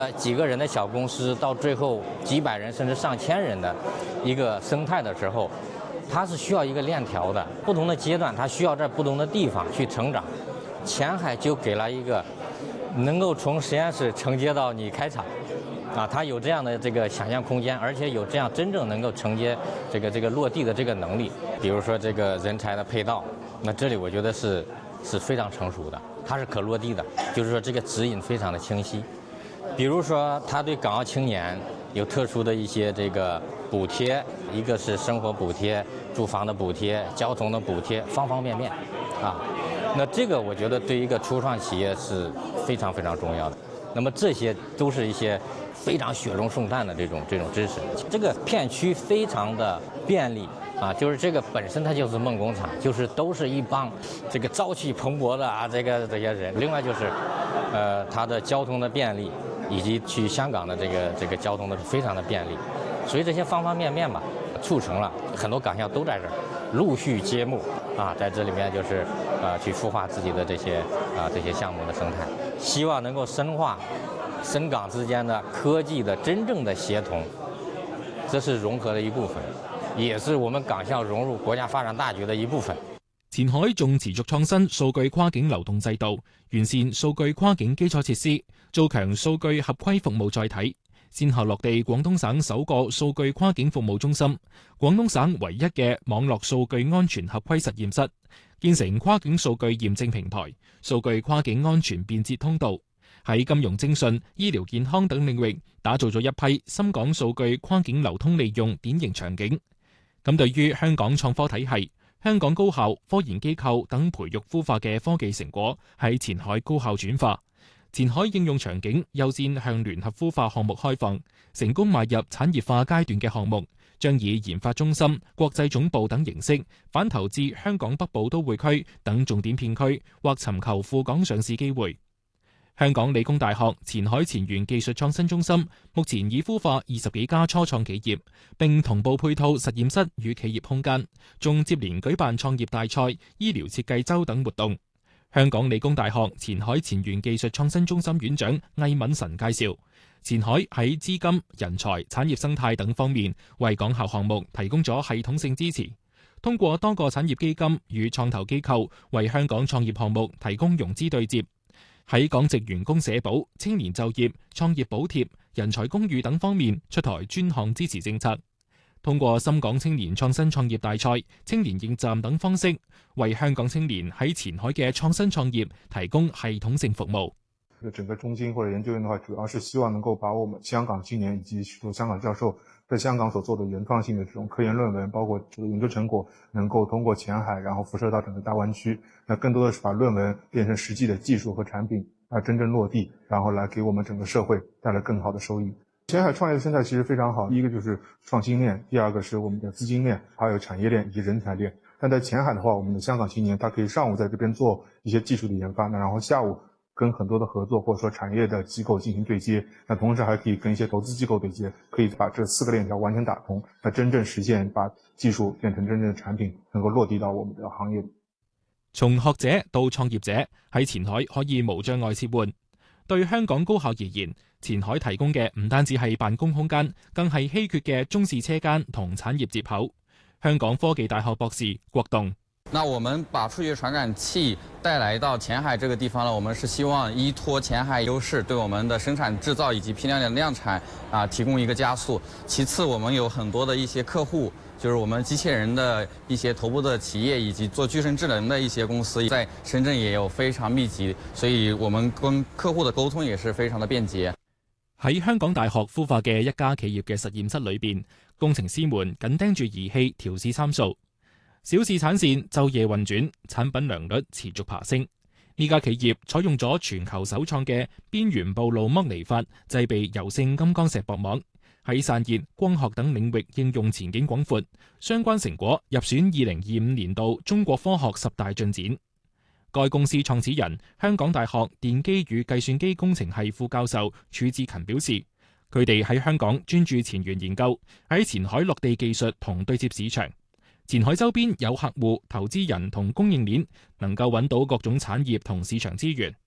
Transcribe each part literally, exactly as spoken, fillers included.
呃，几个人的小公司到最后几百人甚至上千人的一个生态的时候，它是需要一个链条的，不同的阶段它需要在不同的地方去成长。前海就给了一个能够从实验室承接到你开厂，啊，它有这样的这个想象空间，而且有这样真正能够承接这个这个落地的这个能力。比如说这个人才的配套，那这里我觉得是是非常成熟的，它是可落地的，就是说这个指引非常的清晰。比如说，他对港澳青年有特殊的一些这个补贴，一个是生活补贴、住房的补贴、交通的补贴，方方面面，啊，那这个我觉得对一个初创企业是非常非常重要的。那么这些都是一些非常雪中送炭的这种这种知识。这个片区非常的便利。啊，就是这个本身它就是梦工厂，就是都是一帮这个朝气蓬勃的啊，这个这些人。另外就是，呃，它的交通的便利，以及去香港的这个这个交通的非常的便利，所以这些方方面面吧，促成了很多港校都在这儿陆续揭幕啊，在这里面就是呃去孵化自己的这些啊、呃、这些项目的生态，希望能够深化深港之间的科技的真正的协同，这是融合的一部分。也是我們港校融入國家發展大局的一部分。 前海仲持續創新數據跨境流動制度，完善數據跨境基礎設施，做強數據合規服務載體。先後落地廣東省首個數據跨境服務中心，廣東省唯一嘅網絡數據安全合規實驗室，建成跨境數據驗證平台、數據跨境安全便捷通道。喺金融徵信、醫療健康等領域打造咗一批深港數據跨境流通利用典型場景。咁對於香港創科體系、香港高校、科研機構等培育孵化嘅科技成果喺前海高校轉化，前海應用場景優先向聯合孵化項目開放，成功邁入產業化階段嘅項目，將以研發中心、國際總部等形式反投至香港北部都會區等重點片區，或尋求赴港上市機會。香港理工大學前海前沿技術創新中心目前已孵化二十幾家初創企業，並同步配套實驗室與企業空間，仲接連舉辦創業大賽、醫療設計週等活動。香港理工大學前海前沿技術創新中心院長魏敏臣介紹，前海喺資金、人才、產業生態等方面為港校項目提供咗系統性支持，通過多個產業基金與創投機構為香港創業項目提供融資對接。喺港籍員工社保、青年就業、創業補貼、人才公寓等方面出台專項支持政策，通過深港青年創新創業大賽、青年應站等方式，為香港青年喺前海嘅創新創業提供系統性服務。 整個中心或者研究院的話，主要是希望能夠把我們香港青年以及許多香港教授在香港所做的原創性的這種科研論文，包括這個研究成果，能夠通過前海，然後輻射到整個大灣區。那更多的是把論文變成實際的技術和產品，啊，真正落地，然後來給我們整個社會帶來更好的收益。前海創業的生態其實非常好，第一個就是創新鏈，第二個是我們的資金鏈，還有產業鏈以及人才鏈。但在前海的話，我們的香港青年，他可以上午在這邊做一些技術的研發，那然後下午跟很多的合作或者說產業的機構進行對接，那同時還可以跟一些投資機構對接，可以把這四個鏈條完全打通，那真正實現把技術變成真正的產品，能夠落地到我們的行業。 從學者到創業者喺前海可以無障礙切換。對香港高校而言，前海提供嘅唔單止係辦公空間，更係稀缺嘅中試車間同產業接口。香港科技大學博士郭棟。 那我們把數據傳感器帶來到前海這個地方呢，我們是希望依託前海優勢，對我們的生產製造以及批量的量產啊提供一個加速。其次，我們有很多的一些客戶，就是我們機器人的一些頭部的企業以及做具身智能的一些公司，在深圳也有非常密集，所以我們跟客戶的溝通也是非常的便捷。 喺香港大學孵化嘅一家企業嘅實驗室裏邊，工程師們緊盯住儀器調試參數。小試產線晝夜運轉，產品良率持續爬升。呢家企業採用咗全球首創嘅邊緣暴露剝離法，製備柔性金剛石薄膜，喺散熱、光學等領域應用前景廣闊。相關成果入選二零二五年度中國科學十大進展。該公司創始人、香港大學電機與計算機工程系副教授儲志勤表示，佢哋喺香港專注前沿研究，喺前海落地技術同對接市場。前海周邊有客戶、投資人同供應鏈，能夠揾到各種產業同市場資源。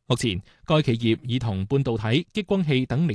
目前，該企業已同半導體、激光器等領